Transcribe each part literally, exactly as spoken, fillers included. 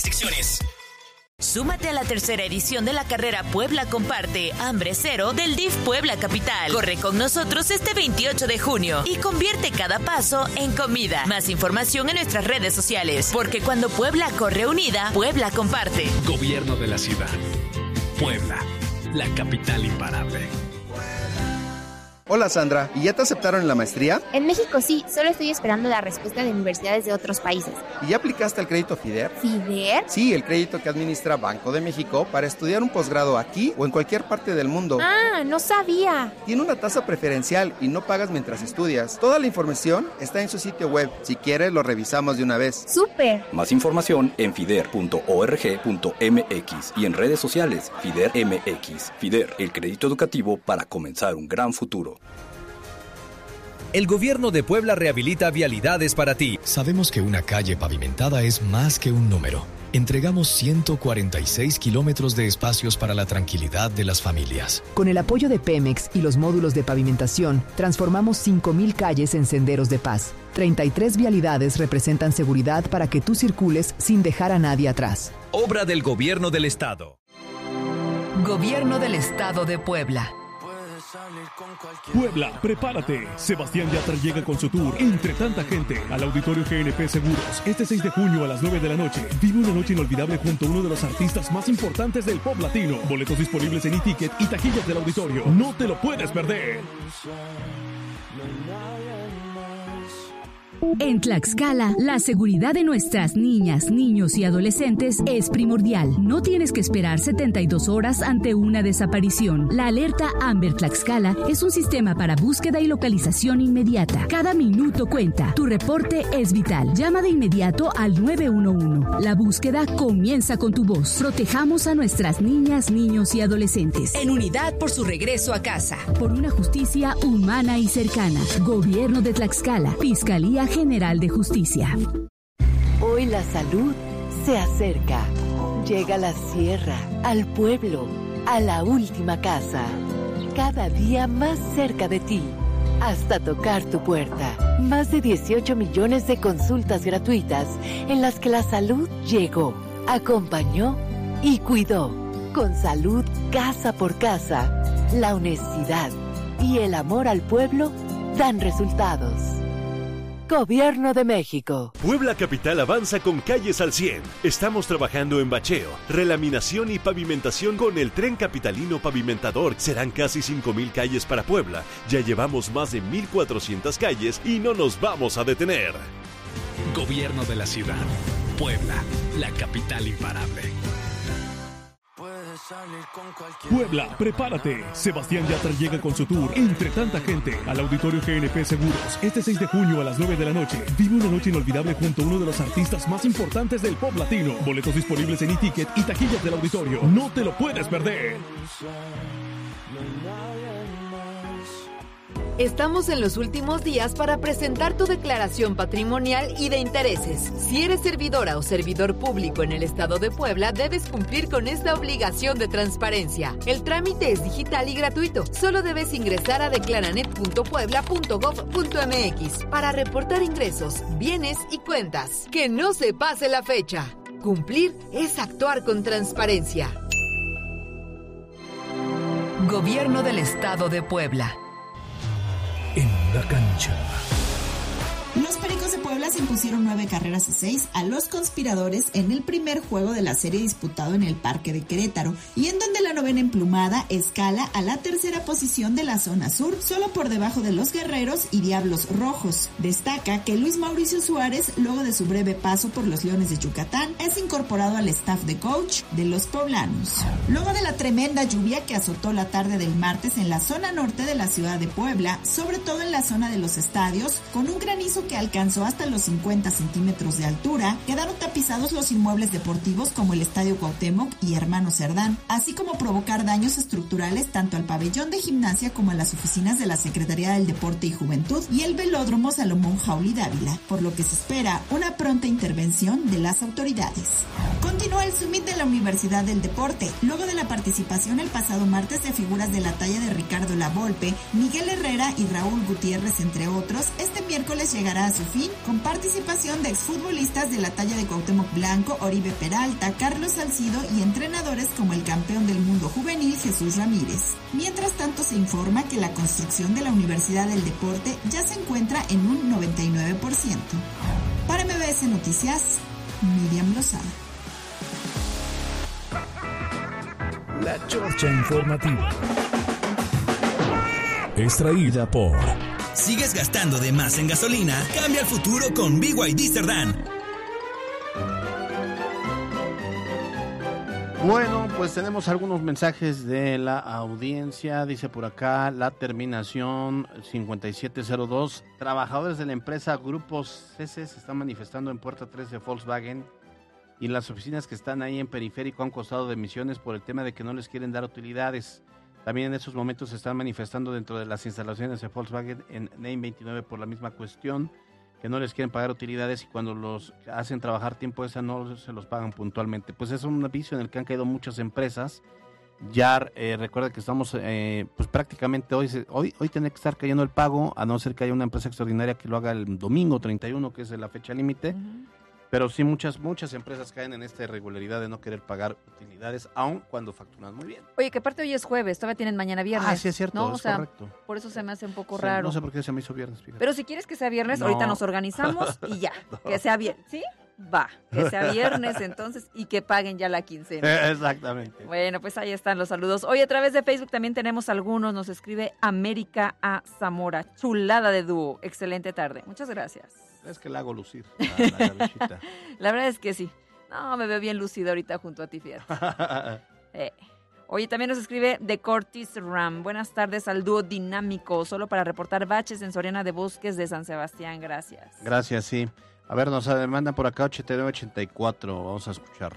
restricciones. Súmate a la tercera edición de la carrera Puebla Comparte Hambre Cero del D I F Puebla Capital. Corre con nosotros este veintiocho de junio y convierte cada paso en comida. Más información en nuestras redes sociales, porque cuando Puebla corre unida, Puebla comparte. Gobierno de la ciudad. Puebla, la capital imparable. Hola Sandra, ¿y ya te aceptaron en la maestría? En México sí, solo estoy esperando la respuesta de universidades de otros países. ¿Y ya aplicaste al crédito FIDER? ¿FIDER? Sí, el crédito que administra Banco de México para estudiar un posgrado aquí o en cualquier parte del mundo. Ah, no sabía. Tiene una tasa preferencial y no pagas mientras estudias. Toda la información está en su sitio web. Si quieres, lo revisamos de una vez. ¡Súper! Más información en fider punto org punto m x y en redes sociales FIDER M X. FIDER, el crédito educativo para comenzar un gran futuro. El gobierno de Puebla rehabilita vialidades para ti. Sabemos que una calle pavimentada es más que un número. Entregamos ciento cuarenta y seis kilómetros de espacios para la tranquilidad de las familias. Con el apoyo de Pemex y los módulos de pavimentación, transformamos cinco mil calles en senderos de paz. treinta y tres vialidades representan seguridad para que tú circules sin dejar a nadie atrás. Obra del Gobierno del Estado. Gobierno del Estado de Puebla. Puebla, prepárate. Sebastián Yatra llega con su tour Entre tanta gente al Auditorio G N P Seguros. Este seis de junio a las nueve de la noche. Vive una noche inolvidable junto a uno de los artistas más importantes del pop latino. Boletos disponibles en e-ticket y taquillas del auditorio. No te lo puedes perder. En Tlaxcala, la seguridad de nuestras niñas, niños y adolescentes es primordial. No tienes que esperar setenta y dos horas ante una desaparición. La alerta Amber Tlaxcala es un sistema para búsqueda y localización inmediata. Cada minuto cuenta. Tu reporte es vital. Llama de inmediato al nueve uno uno. La búsqueda comienza con tu voz. Protejamos a nuestras niñas, niños y adolescentes. En unidad por su regreso a casa. Por una justicia humana y cercana. Gobierno de Tlaxcala. Fiscalía General de Justicia. Hoy la salud se acerca. Llega a la sierra, al pueblo, a la última casa. Cada día más cerca de ti, hasta tocar tu puerta. Más de dieciocho millones de consultas gratuitas en las que la salud llegó, acompañó y cuidó. Con salud casa por casa, la honestidad y el amor al pueblo dan resultados. Gobierno de México. Puebla Capital avanza con calles al cien. Estamos trabajando en bacheo, relaminación y pavimentación con el Tren Capitalino Pavimentador. Serán casi cinco mil calles para Puebla. Ya llevamos más de mil cuatrocientas calles y no nos vamos a detener. Gobierno de la ciudad. Puebla, la capital imparable. Puebla, prepárate. Sebastián Yatra llega con su tour Entre tanta gente al Auditorio G N P Seguros. Este seis de junio a las nueve de la noche. Vive una noche inolvidable junto a uno de los artistas más importantes del pop latino. Boletos disponibles en e-ticket y taquillas del auditorio. No te lo puedes perder. Estamos en los últimos días para presentar tu declaración patrimonial y de intereses. Si eres servidora o servidor público en el estado de Puebla, debes cumplir con esta obligación de transparencia. El trámite es digital y gratuito. Solo debes ingresar a declaranet punto puebla punto gov punto m x para reportar ingresos, bienes y cuentas. Que no se pase la fecha. Cumplir es actuar con transparencia. Gobierno del Estado de Puebla. En la cancha. Los Pericos de Puebla se impusieron nueve carreras a seis a los conspiradores en el primer juego de la serie disputado en el Parque de Querétaro y en donde la novena emplumada escala a la tercera posición de la zona sur, solo por debajo de los Guerreros y Diablos Rojos. Destaca que Luis Mauricio Suárez, luego de su breve paso por los Leones de Yucatán, es incorporado al staff de coach de los poblanos. Luego de la tremenda lluvia que azotó la tarde del martes en la zona norte de la ciudad de Puebla, sobre todo en la zona de los estadios, con un granizo que alcanzó hasta los cincuenta centímetros de altura, quedaron tapizados los inmuebles deportivos como el Estadio Cuauhtémoc y Hermano Cerdán, así como provocar daños estructurales tanto al pabellón de gimnasia como a las oficinas de la Secretaría del Deporte y Juventud y el velódromo Salomón Jauli Dávila, por lo que se espera una pronta intervención de las autoridades. Continúa terminó el Summit de la Universidad del Deporte. Luego de la participación el pasado martes de figuras de la talla de Ricardo Lavolpe, Miguel Herrera y Raúl Gutiérrez, entre otros, este miércoles llegará a su fin con participación de exfutbolistas de la talla de Cuauhtémoc Blanco, Oribe Peralta, Carlos Salcido y entrenadores como el campeón del mundo juvenil Jesús Ramírez. Mientras tanto, se informa que la construcción de la Universidad del Deporte ya se encuentra en un noventa y nueve por ciento. Para M B S Noticias, Miriam Lozada. La Chorcha Informativa. Extraída por... ¿Sigues gastando de más en gasolina? Cambia el futuro con B Y D Cerdán. Bueno, pues tenemos algunos mensajes de la audiencia. Dice por acá la terminación cincuenta y siete cero dos. Trabajadores de la empresa Grupos C C se están manifestando en Puerta tres de Volkswagen y las oficinas que están ahí en Periférico han costado de emisiones por el tema de que no les quieren dar utilidades. También en esos momentos se están manifestando dentro de las instalaciones de Volkswagen en N E I veintinueve por la misma cuestión, que no les quieren pagar utilidades y cuando los hacen trabajar tiempo extra no se los pagan puntualmente. Pues es un vicio en el que han caído muchas empresas. Ya eh, recuerda que estamos, eh, pues prácticamente hoy, hoy hoy tiene que estar cayendo el pago, a no ser que haya una empresa extraordinaria que lo haga el domingo treinta y uno, que es la fecha límite. Uh-huh. Pero sí, muchas muchas empresas caen en esta irregularidad de no querer pagar utilidades, aun cuando facturan muy bien. Oye, que aparte hoy es jueves, todavía tienen mañana viernes. Ah, sí, es cierto, ¿no? es o sea, correcto. Por eso se me hace un poco Sí, raro. No sé por qué se me hizo viernes, fíjate. Pero si quieres que sea viernes, no. ahorita nos organizamos y ya, no. que sea viernes, ¿sí? Va, que sea viernes entonces y que paguen ya la quincena. Exactamente. Bueno, pues ahí están los saludos. Hoy a través de Facebook también tenemos algunos, nos escribe América A. Zamora, chulada de dúo, excelente tarde. Muchas gracias. Es que la hago lucir, la, la gavichita. La verdad es que sí. No, me veo bien lucida ahorita junto a ti, fíjate. eh. Oye, también nos escribe de Cortis Ram. Buenas tardes al dúo dinámico, solo para reportar baches en Soriana de Bosques de San Sebastián. Gracias. Gracias, sí. A ver, nos mandan por acá ochenta y nueve ochenta y cuatro. Vamos a escuchar.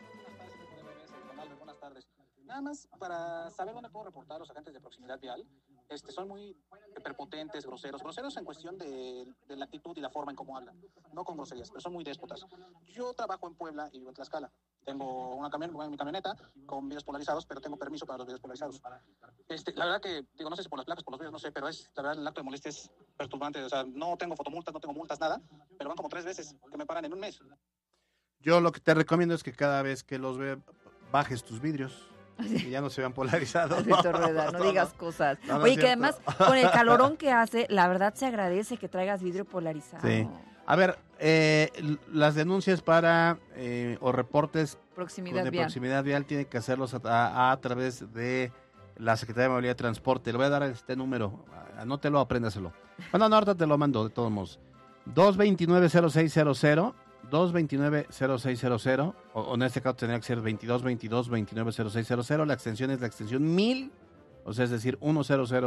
Buenas tardes. Nada más para saber dónde puedo reportar a los agentes de proximidad vial. Este, son muy prepotentes, groseros. Groseros en cuestión de, de la actitud y la forma en cómo hablan. No con groserías, pero son muy déspotas. Yo trabajo en Puebla y vivo en Tlaxcala. Tengo una camión, mi camioneta con vidrios polarizados, pero tengo permiso para los vidrios polarizados. Este, la verdad que, digo, no sé si por las placas, por los vidrios, no sé, pero es, la verdad, el acto de molestia es perturbante. O sea, no tengo fotomultas, no tengo multas, nada, pero van como tres veces que me paran en un mes. Yo lo que te recomiendo es que cada vez que los ve, bajes tus vidrios. Y ya no se vean polarizados. Alberto Rueda, no, no digas no, cosas. No, no Oye, que además, con el calorón que hace, la verdad se agradece que traigas vidrio polarizado. Sí. A ver, eh, las denuncias para, eh, o reportes proximidad de vial. proximidad vial tienen que hacerlos a, a, a través de la Secretaría de Movilidad y Transporte. Le voy a dar este número, anótelo, apréndaselo. Bueno, no, ahorita te lo mando, de todos modos. dos veintinueve cero seis cero cero. dos veintinueve cero seis cero cero, o, o en este caso tendría que ser veintidós veintidós veintinueve cero seis cero cero, la extensión es la extensión mil, o sea, es decir, mil.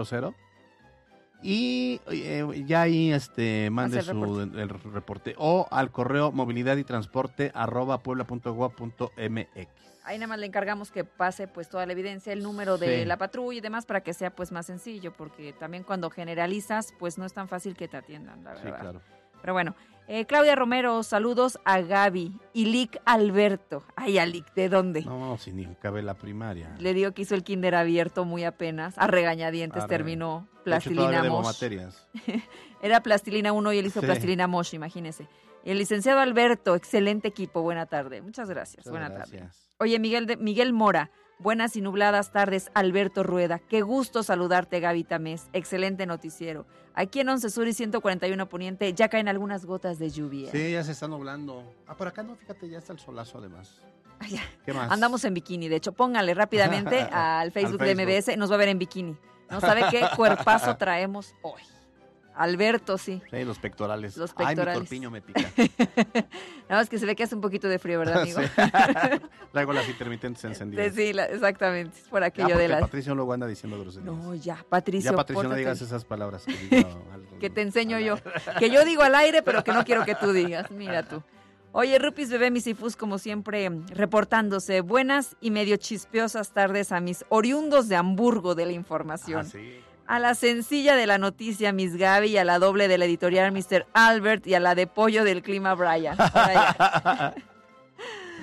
Y eh, ya ahí este mande su reporte. El reporte, o al correo movilidad y transporte arroba puebla punto gov punto m x. Ahí nada más le encargamos que pase pues toda la evidencia, el número de sí. la patrulla y demás para que sea pues más sencillo, porque también cuando generalizas pues no es tan fácil que te atiendan, la verdad. Sí, claro. Pero bueno, eh, Claudia Romero, saludos a Gaby. Y Lic Alberto. Ay, a Lic, ¿de dónde? No, si ni cabe la primaria. Le digo que hizo el kinder abierto muy apenas. A regañadientes a terminó Plastilina Mosh. materias. Era Plastilina uno y él hizo sí. Plastilina Mosh, imagínese. El licenciado Alberto, excelente equipo, buena tarde. Muchas gracias, Muchas buena gracias. tarde. Oye, Miguel, de, Miguel Mora. Buenas y nubladas tardes, Alberto Rueda. Qué gusto saludarte, Gaby Tamés. Excelente noticiero. Aquí en Once Sur y ciento cuarenta y uno Poniente ya caen algunas gotas de lluvia. Sí, ya se está nublando. Ah, por acá no, fíjate, ya está el solazo además. Ay, ya. ¿Qué más? Andamos en bikini, de hecho. Póngale rápidamente al Facebook, al Facebook de M B S, nos va a ver en bikini. No sabe qué cuerpazo traemos hoy. Alberto, sí. Sí, los pectorales. Los pectorales. Ay, mi corpiño me pica. Nada más que se ve que hace un poquito de frío, ¿verdad, amigo? Sí. Traigo las intermitentes encendidas. Sí, la, exactamente. Es por aquello ah, de las... Patricio luego anda diciendo groserías. No, ya, Patricio. Ya, Patricio, no digas esas palabras. Que, digo, algo, que te enseño yo. Que yo digo al aire, pero que no quiero que tú digas. Mira tú. Oye, Rupis Bebé Misifus, como siempre, reportándose. Buenas y medio chispeosas tardes a mis oriundos de Hamburgo de la información. Ah, sí. A la sencilla de la noticia, Miss Gaby, y a la doble de la editorial, mister Albert, y a la de pollo del clima, Brian.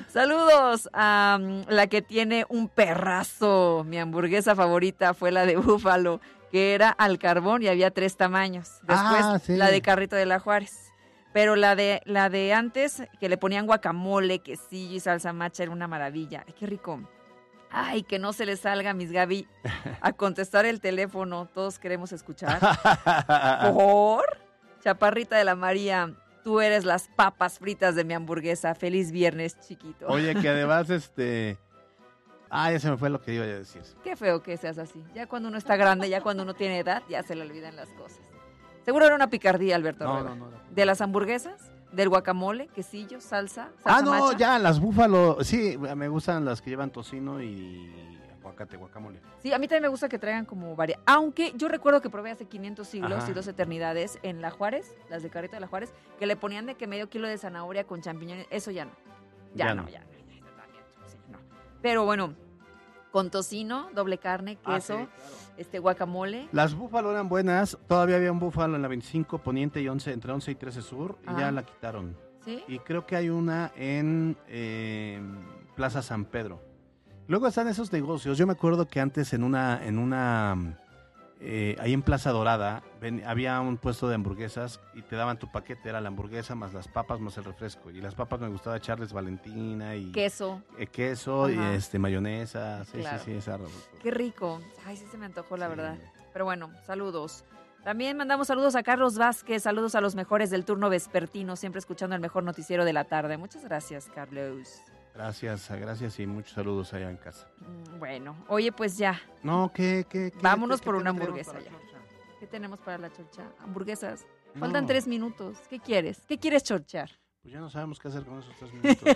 Saludos a um, la que tiene un perrazo. Mi hamburguesa favorita fue la de búfalo, que era al carbón y había tres tamaños. Después Ah, sí. la de Carrito de la Juárez. Pero la de la de antes, que le ponían guacamole, quesillo y salsa macha, era una maravilla. Ay, qué rico. Ay, que no se le salga a Miss Gaby a contestar el teléfono. Todos queremos escuchar. ¿Por? Chaparrita de la María, tú eres las papas fritas de mi hamburguesa. Feliz viernes, chiquito. Oye, que además, este... Ah, ya se me fue lo que iba a decir. Qué feo que seas así. Ya cuando uno está grande, ya cuando uno tiene edad, ya se le olvidan las cosas. Seguro era una picardía, Alberto. No, Rueda. no, no, no. ¿De las hamburguesas? ¿Del guacamole? ¿Quesillo? ¿Salsa? ¿Salsa Ah, no, macha? ya, las búfalo. Sí, me gustan las que llevan tocino y aguacate, guacamole. Sí, a mí también me gusta que traigan como varias. Aunque yo recuerdo que probé hace quinientos siglos Ajá. y dos eternidades en La Juárez, las de Carrito de La Juárez, que le ponían de que medio kilo de zanahoria con champiñones. Eso ya no. Ya, Ya no, no. ya no. ya, ya, ya, sí, no. Pero bueno, con tocino, doble carne, queso, Ah, sí, claro. este guacamole. Las búfalo eran buenas. Todavía había un búfalo en la veinticinco Poniente y once, entre once y trece Sur, y Ajá. ya la quitaron. ¿Sí? Y creo que hay una en eh, Plaza San Pedro. Luego están esos negocios. Yo me acuerdo que antes en una, en una, eh, ahí en Plaza Dorada, ven, había un puesto de hamburguesas y te daban tu paquete, era la hamburguesa más las papas más el refresco. Y las papas me gustaba echarles Valentina y Queso. eh, queso y Ajá. este mayonesa. Sí, Claro. sí, sí, esa. Qué rico. Ay, sí se me antojó, la Sí. verdad. Pero bueno, saludos. También mandamos saludos a Carlos Vázquez, saludos a los mejores del turno vespertino, siempre escuchando el mejor noticiero de la tarde. Muchas gracias, Carlos. Gracias, gracias y muchos saludos allá en casa. Mm, Bueno, oye, pues ya. No, ¿qué, qué, qué Vámonos qué- por qué una tenemos hamburguesa para ya. chorcha? ¿Qué tenemos para la chorcha? Hamburguesas. No. Faltan tres minutos. ¿Qué quieres? ¿Qué quieres chorchar? Pues ya no sabemos qué hacer con esos tres minutos.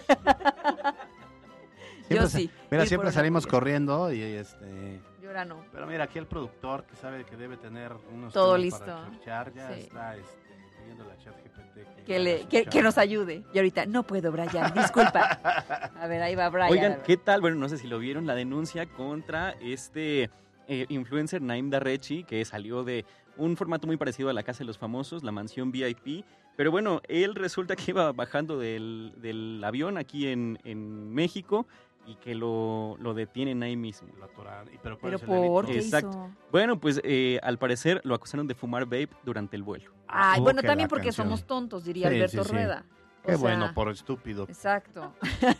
Yo Siempre sa- sí. Mira, ir siempre por una salimos hamburguesa. corriendo y este... Yo ahora no. Pero mira, aquí el productor que sabe que debe tener unos Todo temas para listo. chorchar, ya Sí. está este, pidiendo a ChatGPT que, Que, haga le, su que, que chamba. nos ayude. Y ahorita, no puedo, Brian, disculpa. A ver, ahí va Brian. Oigan, ¿qué tal? Bueno, no sé si lo vieron, la denuncia contra este eh, influencer Naim Darrechi, que salió de un formato muy parecido a La Casa de los Famosos, la mansión V I P. Pero bueno, él resulta que iba bajando del, del avión aquí en, en México y que lo, lo detienen ahí mismo. Lo atoraron. ¿Y pero cuál ¿Pero es el por delito? qué Exacto. hizo? Bueno, pues eh, al parecer lo acusaron de fumar vape durante el vuelo. Ay, Oh, bueno, que también la porque canción. somos tontos, diría Sí, Alberto sí, sí. Rueda. O Qué sea, bueno, por estúpido. Exacto.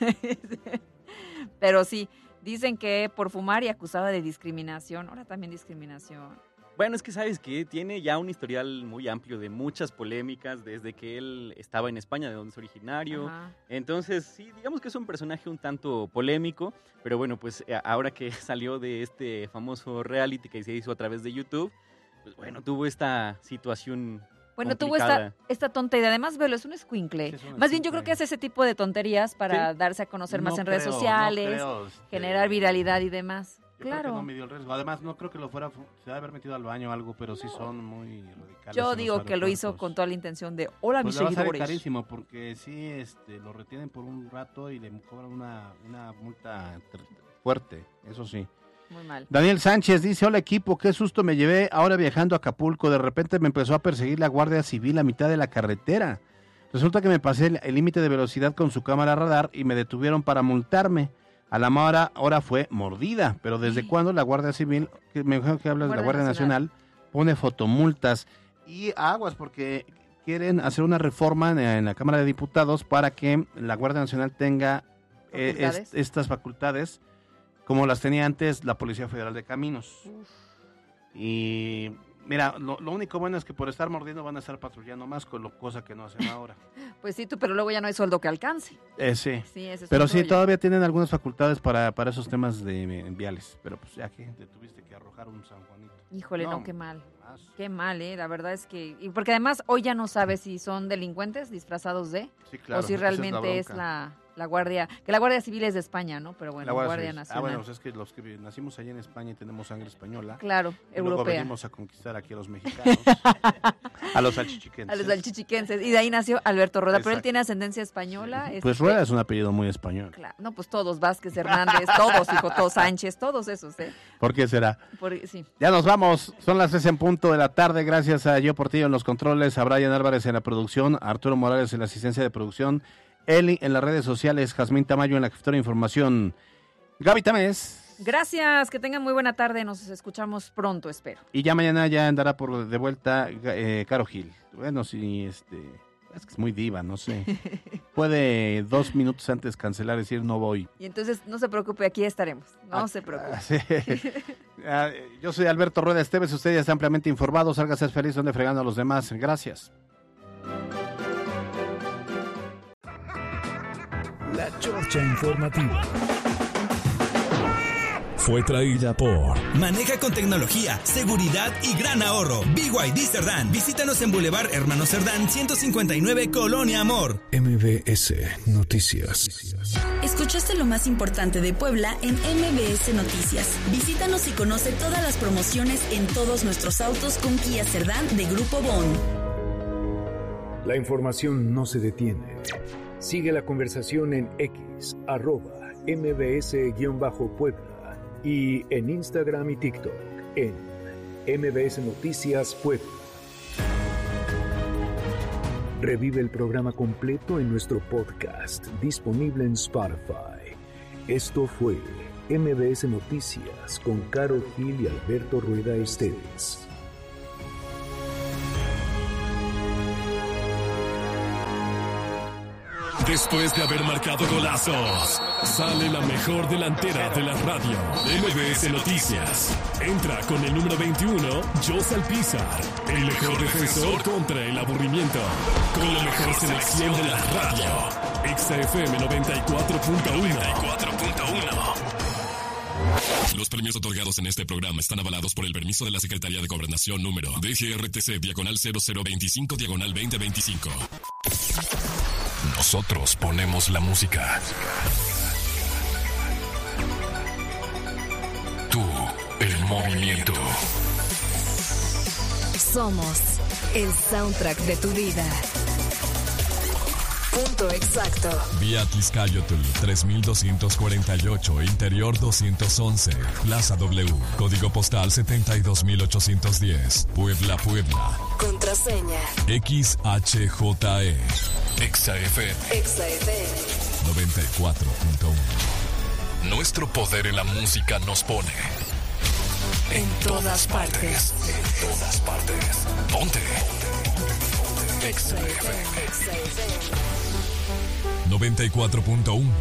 Pero sí, dicen que por fumar y acusada de discriminación. Ahora también discriminación. Bueno, es que sabes que tiene ya un historial muy amplio de muchas polémicas desde que él estaba en España, de donde es originario. Ajá. Entonces, sí, digamos que es un personaje un tanto polémico, pero bueno, pues eh, ahora que salió de este famoso reality que se hizo a través de YouTube, pues bueno, tuvo esta situación Bueno, tuvo complicada. esta, esta tonta idea. Además, velo, es un escuincle. Sí, es un Más bien, yo creo escuincle. que hace ese tipo de tonterías para Sí. darse a conocer más No en redes creo, no sociales, creo, este, generar viralidad y demás. Yo creo que Claro. no midió el riesgo. Además, no creo que lo fuera, fu- se debe haber metido al baño o algo, pero sí son muy radicales. Yo en los digo que lo hizo aeropuertos. con toda la intención de, hola, Pues mis le va a salir seguidores. carísimo porque sí, este, lo retienen por un rato y le cobran una, una multa tr- fuerte, eso sí. Muy mal. Daniel Sánchez dice, hola equipo, qué susto me llevé ahora viajando a Acapulco, de repente me empezó a perseguir la Guardia Civil a mitad de la carretera. Resulta que me pasé el el límite de velocidad con su cámara radar y me detuvieron para multarme. A la hora, hora fue mordida, pero ¿desde cuándo la Guardia Civil, que me imagino que hablas de la Guardia Guardia Nacional, pone fotomultas? Y aguas, porque quieren hacer una reforma en, en la Cámara de Diputados para que la Guardia Nacional tenga eh, es- ¿Facultades? estas facultades como las tenía antes la Policía Federal de Caminos. Y mira, lo, lo único bueno es que por estar mordiendo van a estar patrullando más, con lo, cosa que no hacen ahora. Pues sí, tú, pero luego ya no hay sueldo que alcance. Eh, sí. Sí, ese es Pero un sí, rollo. todavía tienen algunas facultades para, para esos temas de eh, viales. Pero pues ya que te tuviste que arrojar un San Juanito. Híjole, no, No, qué mal. más. Qué mal, ¿eh? La verdad es que... Y porque además hoy ya no sabes si son delincuentes disfrazados de... Sí, claro, o si esa es la realmente es bronca. la, la Guardia... Que la Guardia Civil es de España, ¿no? Pero bueno, La Guardia, Guardia Civil. Nacional. Ah, bueno, pues es que los que nacimos allá en España y tenemos sangre española. Claro, y luego europea. venimos a conquistar aquí a los mexicanos. a los salchichiquenses. A los salchichiquenses. Y de ahí nació Alberto Rueda. Pero él Exacto. tiene ascendencia española. Pues este, Rueda es un apellido muy español. claro. No, pues todos. Vázquez, Hernández, todos, hijo, todos Sánchez, todos esos, ¿eh? ¿Por qué será? Por- sí. Ya nos vamos, son las tres en punto de la tarde, gracias a Yo Portillo en los controles, a Brian Álvarez en la producción, a Arturo Morales en la asistencia de producción Eli en las redes sociales, Jazmín Tamayo en la jefatura de información. Gaby Tamés. Gracias, que tengan muy buena tarde, nos escuchamos pronto, espero. Y ya mañana ya andará por de vuelta eh, Caro Gil. Bueno, sí, este, es que es muy diva, no sé. Puede dos minutos antes cancelar, decir no voy. Y entonces no se preocupe, aquí estaremos, no ah, se preocupe. Sí. Yo soy Alberto Rueda Esteves, usted ya está ampliamente informado, salga a ser feliz, donde fregando a los demás. Gracias. La Chorcha Informativa fue traída por Maneja con tecnología, seguridad y gran ahorro. B Y D Cerdán. Visítanos en Boulevard Hermano Cerdán, ciento cincuenta y nueve, Colonia Amor. M B S Noticias. Escuchaste lo más importante de Puebla en M B S Noticias. Visítanos y conoce todas las promociones en todos nuestros autos con Kia Cerdán de Grupo Bon. La información no se detiene. Sigue la conversación en X, arroba mbs-puebla. Y en Instagram y TikTok, en M B S Noticias Puebla. Revive el programa completo en nuestro podcast, disponible en Spotify. Esto fue M B S Noticias con Caro Gil y Alberto Rueda Esteves. Después de haber marcado golazos, sale la mejor delantera de la radio. M B S Noticias. Entra con el número veintiuno, Jos Alpizar. El mejor defensor contra el aburrimiento. Con la mejor selección de la radio. Exa F M noventa y cuatro punto uno. Los premios otorgados en este programa están avalados por el permiso de la Secretaría de Gobernación número D G R T C diagonal cero cero veinticinco diagonal veinte veinticinco. Nosotros ponemos la música. Tú, el movimiento. Somos el soundtrack de tu vida. Punto exacto. Vía Tizcayotl tres mil doscientos cuarenta y ocho, Interior doscientos once, Plaza W, Código Postal setenta y dos mil ochocientos diez, Puebla, Puebla. Contraseña X H J E. Exa F M. Exa F M noventa y cuatro punto uno. Nuestro poder en la música nos pone en todas partes. En todas partes. Ponte. Exa F M noventa y cuatro punto uno.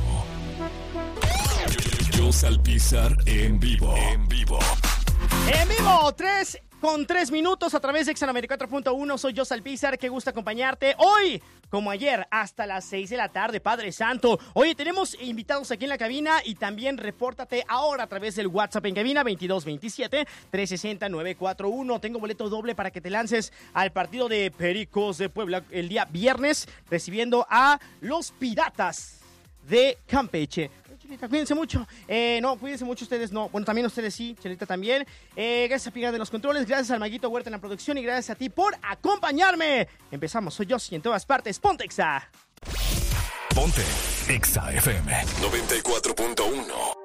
Jos Alpizar en vivo. En vivo. En vivo, tres con tres minutos a través de Exa noventa y cuatro punto uno. Soy Jos Alpizar, qué gusto acompañarte hoy, como ayer, hasta las seis de la tarde, Padre Santo. Oye, tenemos invitados aquí en la cabina y también repórtate ahora a través del WhatsApp en cabina veintidós veintisiete, trescientos sesenta, novecientos cuarenta y uno. Tengo boleto doble para que te lances al partido de Pericos de Puebla el día viernes, recibiendo a los Piratas de Campeche. Chelita, cuídense mucho. Eh, no, cuídense mucho ustedes, no. Bueno, también ustedes sí, Chelita también. Eh, gracias a Pigar de los Controles, gracias al Maguito Huerta en la producción y gracias a ti por acompañarme. Empezamos, soy yo y en todas partes, ponte Exa. Ponte Exa F M noventa y cuatro punto uno.